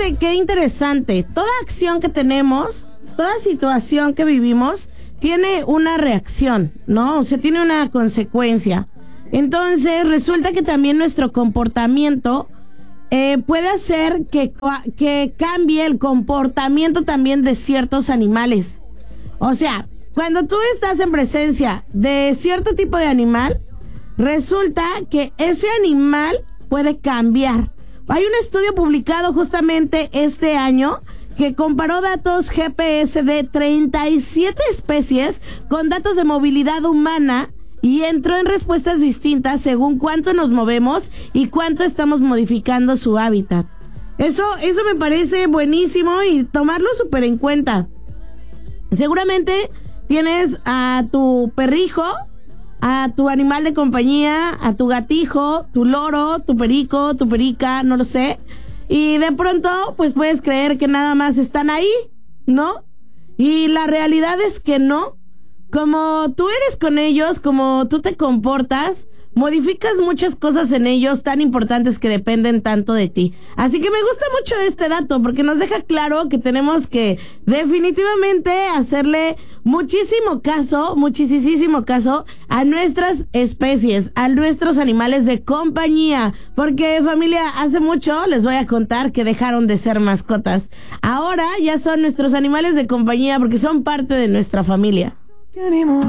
fíjate qué interesante. Toda acción que tenemos, toda situación que vivimos, tiene una reacción, ¿no? O sea, tiene una consecuencia. Entonces, resulta que también nuestro comportamiento puede hacer que cambie el comportamiento también de ciertos animales. O sea, cuando tú estás en presencia de cierto tipo de animal, resulta que ese animal puede cambiar. Hay un estudio publicado justamente este año que comparó datos GPS de 37 especies con datos de movilidad humana y entró en respuestas distintas según cuánto nos movemos y cuánto estamos modificando su hábitat. Eso me parece buenísimo y tomarlo súper en cuenta. Seguramente tienes a tu perrijo, a tu animal de compañía, a tu gatijo, tu loro, tu perico, tu perica, no lo sé. Y de pronto, pues puedes creer que nada más están ahí, ¿no? Y la realidad es que no. Como tú eres con ellos, como tú te comportas, modificas muchas cosas en ellos tan importantes que dependen tanto de ti. Así que me gusta mucho este dato porque nos deja claro que tenemos que definitivamente hacerle muchísimo caso a nuestras especies, a nuestros animales de compañía. Porque, familia, hace mucho les voy a contar que dejaron de ser mascotas. Ahora ya son nuestros animales de compañía porque son parte de nuestra familia.